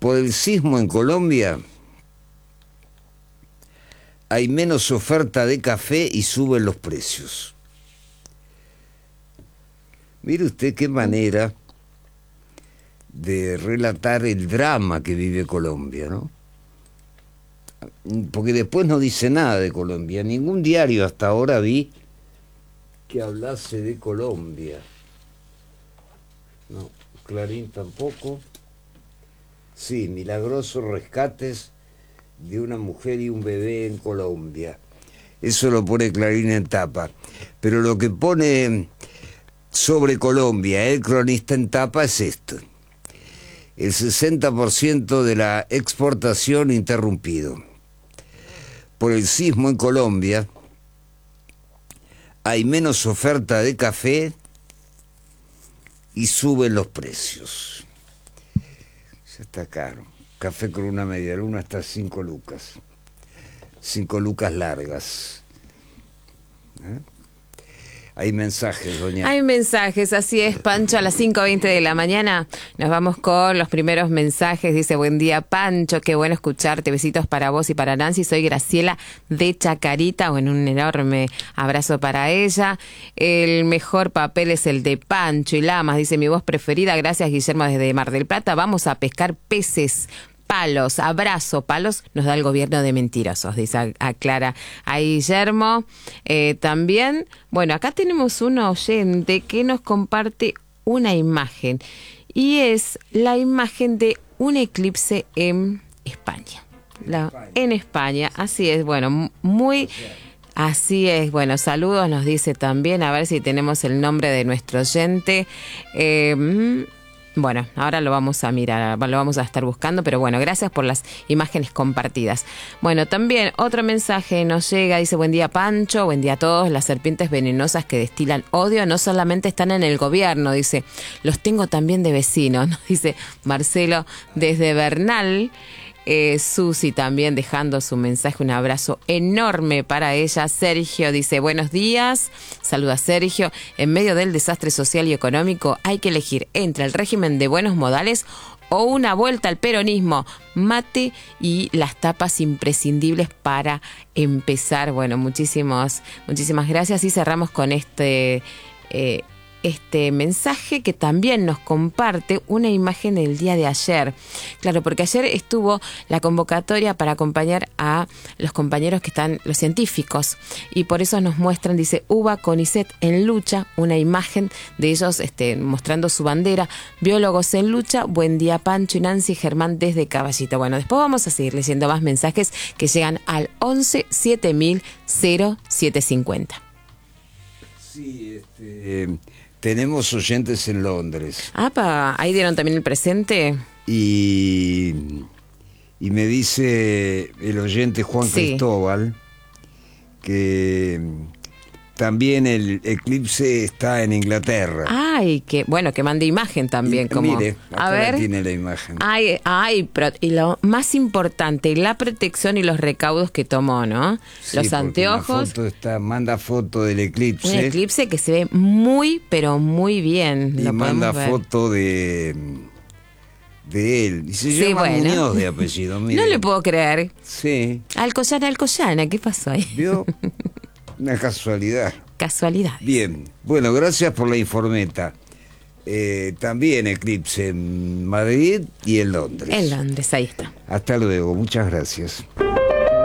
Por el sismo en Colombia hay menos oferta de café y suben los precios. Mire usted qué manera de relatar el drama que vive Colombia, ¿no? Porque después no dice nada de Colombia. Ningún diario hasta ahora vi que hablase de Colombia. No, Clarín tampoco. Sí, milagrosos rescates de una mujer y un bebé en Colombia. Eso lo pone Clarín en tapa. Pero lo que pone sobre Colombia el cronista en tapa es esto: el 60% de la exportación interrumpido. Por el sismo en Colombia hay menos oferta de café y suben los precios. Ya está caro. Café con una media luna está 5 lucas. 5 lucas largas. ¿Eh? Hay mensajes, doña. Hay mensajes, así es, Pancho, a las 5:20 de la mañana. Nos vamos con los primeros mensajes. Dice: buen día, Pancho, qué bueno escucharte. Besitos para vos y para Nancy. Soy Graciela de Chacarita. Bueno, un enorme abrazo para ella. El mejor papel es el de Pancho y Lamas. Dice: mi voz preferida. Gracias, Guillermo, desde Mar del Plata. Vamos a pescar peces. Palos, abrazo, palos nos da el gobierno de mentirosos, dice, aclara a Guillermo. También, bueno, acá tenemos un oyente que nos comparte una imagen, y es la imagen de un eclipse en España. En España, así es, bueno, muy... Así es, bueno, saludos nos dice también, a ver si tenemos el nombre de nuestro oyente. Bueno, ahora lo vamos a mirar, lo vamos a estar buscando, pero bueno, gracias por las imágenes compartidas. Bueno, también otro mensaje nos llega, dice: buen día, Pancho, buen día a todos. Las serpientes venenosas que destilan odio no solamente están en el gobierno, dice, los tengo también de vecinos, ¿no? Dice Marcelo desde Bernal. Susi también dejando su mensaje, un abrazo enorme para ella. Sergio dice: buenos días, saluda Sergio. En medio del desastre social y económico hay que elegir entre el régimen de buenos modales o una vuelta al peronismo. Mate y las tapas imprescindibles para empezar. Bueno, muchísimas gracias, y cerramos con este mensaje que también nos comparte una imagen del día de ayer. Claro, porque ayer estuvo la convocatoria para acompañar a los compañeros que están, los científicos, y por eso nos muestran, dice, UBA CONICET en lucha, una imagen de ellos mostrando su bandera, biólogos en lucha. Buen día, Pancho y Nancy, Germán desde Caballito. Bueno, después vamos a seguir leyendo más mensajes que llegan al 11 7000 0750. Sí, tenemos oyentes en Londres. Ahí dieron también el presente. Y me dice el oyente Juan Cristóbal que también el eclipse está en Inglaterra. Ay, que bueno, que mande imagen también. Mire, a ver, tiene la imagen. Y lo más importante, la protección y los recaudos que tomó, ¿no? Sí, los anteojos. Manda foto del eclipse. Un eclipse que se ve muy, pero muy bien. Y manda foto de él. Y se llama Muñoz de apellido. Mire. No le puedo creer. Sí. Alcoyana, ¿qué pasó ahí? ¿Vio? Una casualidad. Casualidad. Bien, bueno, gracias por la informeta. También eclipse en Madrid y en Londres. En Londres, ahí está. Hasta luego, muchas gracias.